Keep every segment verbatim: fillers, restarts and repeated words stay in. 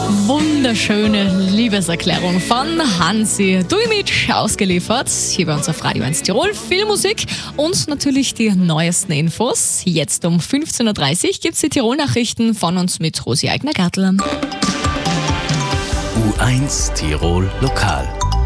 Wunderschöne Liebeserklärung von Hansi Dujmic ausgeliefert. Hier bei uns auf Radio eins Tirol. Viel Musik und natürlich die neuesten Infos. Jetzt um fünfzehn Uhr dreißig gibt es die Tirol-Nachrichten von uns mit Rosi Eigner-Gartler. U eins Tirol Lokal.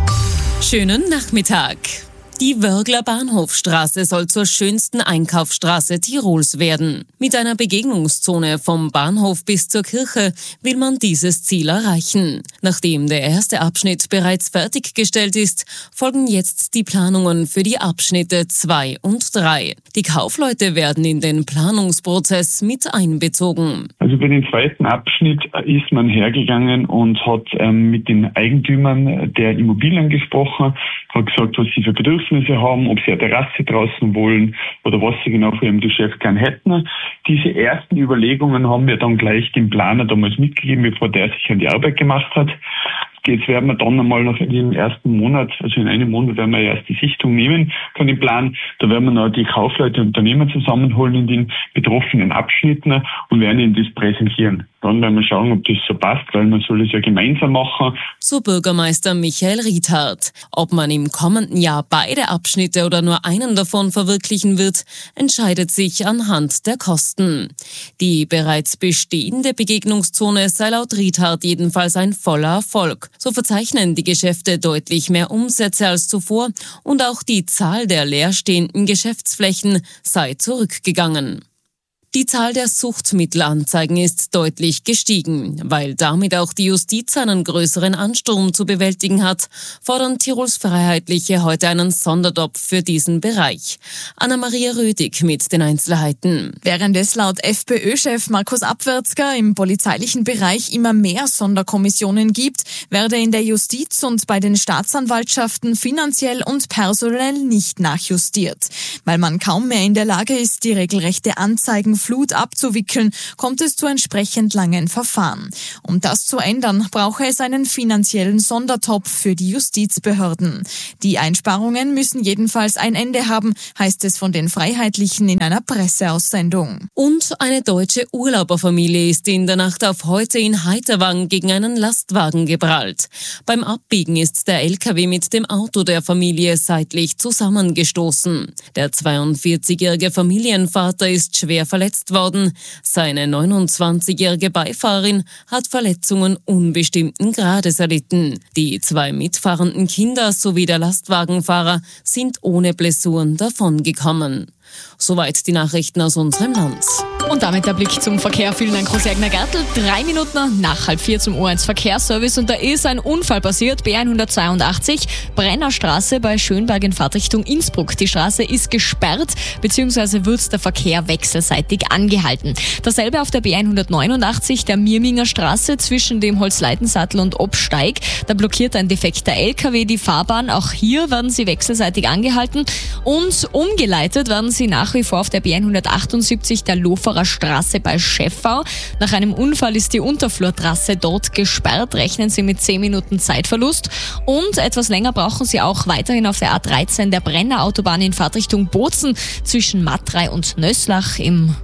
Schönen Nachmittag. Die Wörgler Bahnhofstraße soll zur schönsten Einkaufsstraße Tirols werden. Mit einer Begegnungszone vom Bahnhof bis zur Kirche will man dieses Ziel erreichen. Nachdem der erste Abschnitt bereits fertiggestellt ist, folgen jetzt die Planungen für die Abschnitte zwei und drei. Die Kaufleute werden in den Planungsprozess mit einbezogen. Also bei dem zweiten Abschnitt ist man hergegangen und hat ähm, mit den Eigentümern der Immobilien gesprochen, hat gesagt, was sie für Bedürfnisse haben, ob sie eine Terrasse draußen wollen oder was sie genau für ihrem Geschäft gern hätten. Diese ersten Überlegungen haben wir dann gleich dem Planer damals mitgegeben, bevor der sich an die Arbeit gemacht hat. Jetzt werden wir dann einmal noch in dem ersten Monat, also in einem Monat werden wir erst die Sichtung nehmen von dem Plan. Da werden wir noch die Kaufleute und Unternehmer zusammenholen in den betroffenen Abschnitten und werden ihnen das präsentieren. Dann werden wir schauen, ob das so passt, weil man soll es ja gemeinsam machen. So Bürgermeister Michael Riethardt. Ob man im kommenden Jahr beide Abschnitte oder nur einen davon verwirklichen wird, entscheidet sich anhand der Kosten. Die bereits bestehende Begegnungszone sei laut Riethardt jedenfalls ein voller Erfolg. So verzeichnen die Geschäfte deutlich mehr Umsätze als zuvor und auch die Zahl der leerstehenden Geschäftsflächen sei zurückgegangen. Die Zahl der Suchtmittelanzeigen ist deutlich gestiegen. Weil damit auch die Justiz einen größeren Ansturm zu bewältigen hat, fordern Tirols Freiheitliche heute einen Sondertopf für diesen Bereich. Anna-Maria Rödig mit den Einzelheiten. Während es laut FPÖ-Chef Markus Abwärtsger im polizeilichen Bereich immer mehr Sonderkommissionen gibt, werde in der Justiz und bei den Staatsanwaltschaften finanziell und personell nicht nachjustiert. Weil man kaum mehr in der Lage ist, die regelrechte Anzeigen Flut abzuwickeln, kommt es zu entsprechend langen Verfahren. Um das zu ändern, brauche es einen finanziellen Sondertopf für die Justizbehörden. Die Einsparungen müssen jedenfalls ein Ende haben, heißt es von den Freiheitlichen in einer Presseaussendung. Und eine deutsche Urlauberfamilie ist in der Nacht auf heute in Heiterwang gegen einen Lastwagen geprallt. Beim Abbiegen ist der L K W mit dem Auto der Familie seitlich zusammengestoßen. Der zweiundvierzigjährige Familienvater ist schwer verletzt worden. Seine neunundzwanzigjährige Beifahrerin hat Verletzungen unbestimmten Grades erlitten. Die zwei mitfahrenden Kinder sowie der Lastwagenfahrer sind ohne Blessuren davongekommen. Soweit die Nachrichten aus unserem Land. Und damit der Blick zum Verkehr. Vielen Dank, Rosi Eigner-Gartl. Drei Minuten nach halb vier zum U eins Verkehrsservice und da ist ein Unfall passiert. B hundertzweiundachtzig, Brennerstraße bei Schönberg in Fahrtrichtung Innsbruck. Die Straße ist gesperrt, beziehungsweise wird der Verkehr wechselseitig angehalten. Dasselbe auf der B hundertneunundachtzig, der Mirminger Straße zwischen dem Holzleitensattel und Obsteig. Da blockiert ein defekter L K W die Fahrbahn. Auch hier werden sie wechselseitig angehalten und umgeleitet werden sie nach wie vor auf der B hundertachtundsiebzig, der Loferer Straße bei Schäffau. Nach einem Unfall ist die Unterflurtrasse dort gesperrt. Rechnen Sie mit zehn Minuten Zeitverlust. Und etwas länger brauchen Sie auch weiterhin auf der A dreizehn, der Brennerautobahn in Fahrtrichtung Bozen zwischen Matrei und Nöslach. Im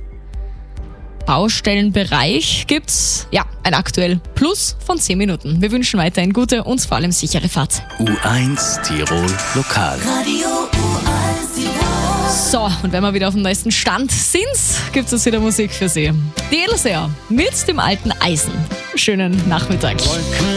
Baustellenbereich gibt's ja ein aktuell Plus von zehn Minuten. Wir wünschen weiterhin gute und vor allem sichere Fahrt. U eins Tirol Lokal. Radio U eins Tirol. So, und wenn wir wieder auf dem neuesten Stand sind, gibt es wieder Musik für Sie. Die Edelseer mit dem alten Eisen. Schönen Nachmittag.